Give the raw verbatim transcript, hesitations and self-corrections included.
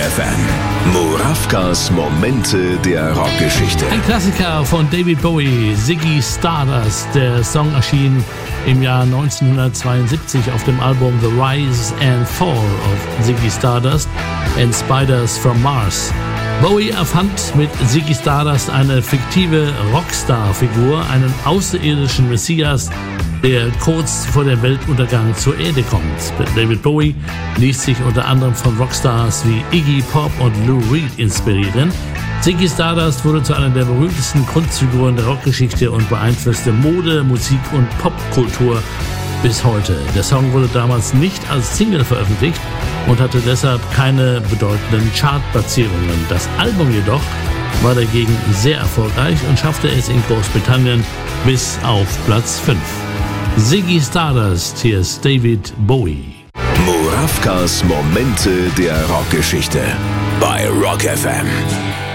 F M. Murawkas Momente der Rockgeschichte. Ein Klassiker von David Bowie, Ziggy Stardust. Der Song erschien im Jahr neunzehnhundertzweiundsiebzig auf dem Album The Rise and Fall of Ziggy Stardust and Spiders from Mars. Bowie erfand mit Ziggy Stardust eine fiktive Rockstar-Figur, einen außerirdischen Messias, der kurz vor dem Weltuntergang zur Erde kommt. David Bowie ließ sich unter anderem von Rockstars wie Iggy Pop und Lou Reed inspirieren. Ziggy Stardust wurde zu einer der berühmtesten Kunstfiguren der Rockgeschichte und beeinflusste Mode, Musik und Popkultur bis heute. Der Song wurde damals nicht als Single veröffentlicht und hatte deshalb keine bedeutenden Chartplatzierungen. Das Album jedoch war dagegen sehr erfolgreich und schaffte es in Großbritannien bis auf Platz fünf. Ziggy Stardust, hier ist David Bowie. Murawkas Momente der Rockgeschichte bei Rock F M.